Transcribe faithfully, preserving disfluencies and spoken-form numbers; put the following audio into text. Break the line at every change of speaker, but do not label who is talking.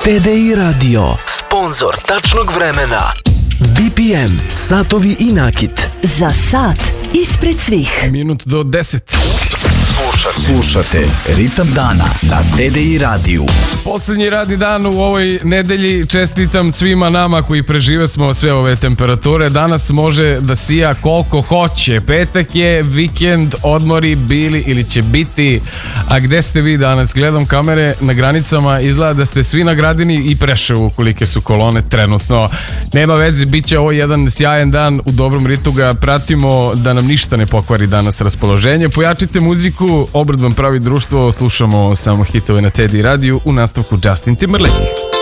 T D I Radio, sponzor tačnog vremena. B P M, satovi i nakit.
Za sat ispred svih.
Minut do deset.
Slušate Ritam dana na T D I radiju.
Poslednji radni dan u ovoj nedelji. Čestitam svima nama koji prežive smo sve ove temperature. Danas može da sija koliko hoće. Petak je, vikend, odmori bili ili će biti. A gde ste vi danas? Gledam kamere na granicama, izgleda da ste svi na Gradini i Preševu kolike su kolone trenutno. Nema veze, bit će ovo jedan sjajan dan. U dobrom ritu ga pratimo da nam ništa ne pokvari danas raspoloženje. Pojačite muziku, Obrad vam pravi društvo, slušamo samo hitove na T D I radiju, u nastavku Justin Timberlake.